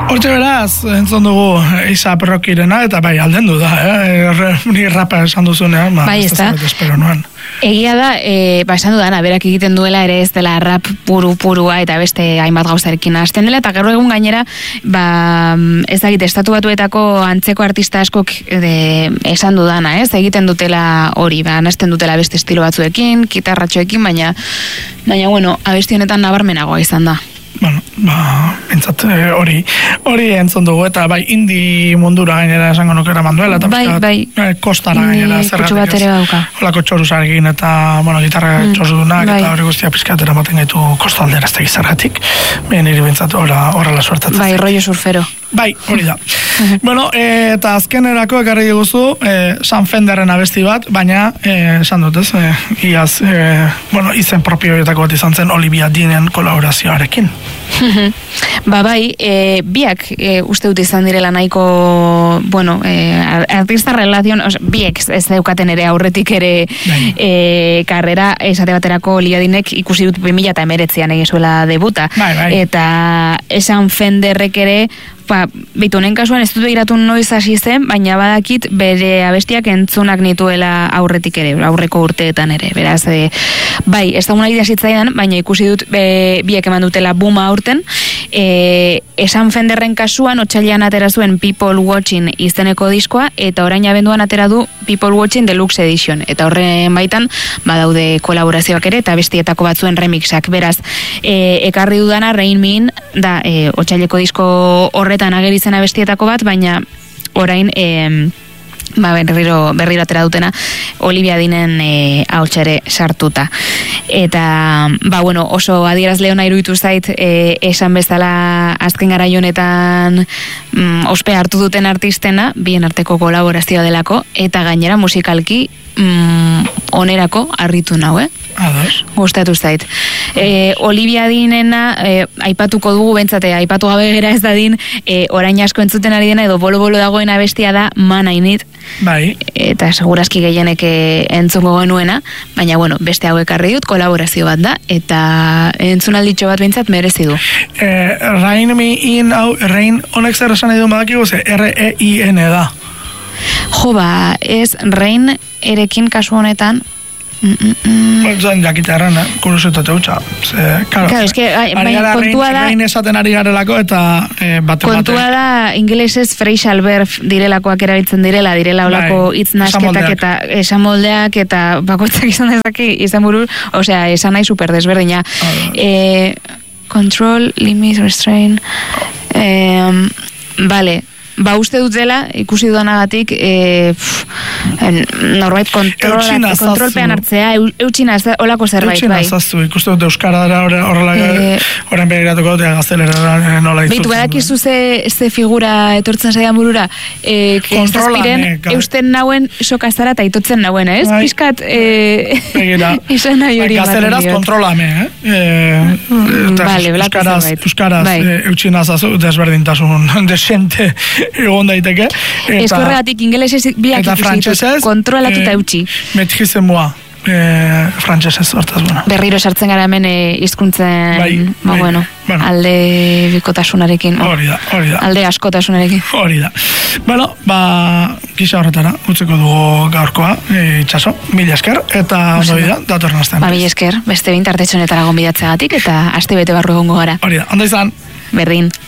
Hortxe beraz, entzun dugu A$AP Rockyrena, eta bai, aldendu da, ni rapa esan duzunean, bai, ez da. Espero nuen. Egia da, esan dudana, berak egiten duela ere ez dela rap purua eta beste hainbat gauzarekin hasten dela, eta gero egun gainera, ez dakit, Estatu Batuetako antzeko artista askok esan dudana, egiten dutela hori, hasten dutela beste estilo batzuekin, gitarratxoekin, baina bueno, abesti honetan nabarmenagoa izan da. Bueno, entzat hori entzun dugu, eta bai, indi mundura gainera esango nukera manduela, eta bai, kostara gainera kutsu bat ere bauka. Holako txoruzarekin, eta, bueno, gitarra txorudunak, eta hori guztia pizkatera maten gaitu kostaldera ez da gizarratik, niri bintzat horrela suertatzen. Bai, rollo surfero. Bai, hori da. Bueno, eta azkenerako ekarri diguzu Sam Fenderren abesti bat, baina esan dut ez, iaz, bueno, izen propioetako bat izan zen Olivia Deanen kolaborazioarekin. Bai, biak uste dut izan direla nahiko, bueno, artista relazion, biek ez daukaten ere aurretik ere karrera, esate baterako Olivia Deanek ikusi dut 2019an egin zuela debuta, eta esan Fenderrek ere beitu honen kasuan ez dut begiratu noiz hasi zen, baina badakit bere abestiak entzunak nituela aurretik ere, aurreko urteetan ere, beraz, bai, ez da una idea zitzaidan, baina ikusi dut biek eman dutela booma aurten, esan Fenderren kasuan, otsailean atera zuen People Watching izeneko diskoa, eta orain abenduan atera du People Watching Deluxe Edition, eta horren baitan, badaude kolaborazioak ere, eta bestietako batzuen remixak, beraz, ekarri dudana Rain Me In, da, otsaileko disko horretan ageri zen abestietako bat, baina orain berriro atera dutena Olivia Deanen ahotsa sartuta. Eta, bueno, oso adierazle ona iruditu zait esan bezala azken garai honetan ospe hartu duten artistena, bien arteko kolaborazioa delako, eta gainera musikalki onerako harritu nau, gustatu zait. Olivia Deanena aipatuko dugu, bentsate, aipatu gabe gera ez dadin, orain asko entzuten ari dena, edo bolo-bolo dagoen abestia da Man I Need. Bai. Eta segurazki gehienek entzungo genuena, baina, bueno, beste hauek arri dut, kolaborazio bat da, eta entzunalditxo bat bentsat merezi du. Rain Me In, Rain honek zer esan edo badakigu, R-E-I-N da. Jo, ez Rain erekin kasu honetan Zain jakitarren, kuriosetate hutsa. Claro, es que kontua da Rain esaten ari garelako eta kontua da ingelesez facial verb direlakoak erabiltzen direla olako hitz nasketak eta esamoldeak eta bakoitzak izan dezake izan buru, osea, esan nahi super desberdina. Control, limit, restrain. Vale. Uste dut dela, ikusi dudanagatik norbait kontrolpean hartzea, eutxina olako zerbait, bai. Eutxina zaztu, ikuste dut euskara horrela horren begiratuko dut gaztelera nola itzultzen. Bitu, badakizu ze figura etortzen zaidan burura, zazpiren eusten nauen sokazara eta itotzen nauen, ez? Piskat, izan nahi hori. Gazteleraz kontrolame, euskaraz eutxina zaztu, desberdintasun desente egon daiteke. Eskorregatik ingelesez biak ikusi kontrolatuta eutxi. Metxize moa. Frantsesez hortaz, bueno. Berriro sartzen gara hemen hizkuntzen, bueno, alde bikotasunarekin. Hori da. Alde askotasunarekin. Hori da. Bueno, gisa horretara, utzeko dugu gaurkoa, itxaso, mila esker, eta ondo bida, datorren astean. Mila esker, beste 20 artetxonetara gonbidatzeagatik, eta aste bete barru egongo gara. Hori da, ondo izan. Berdin.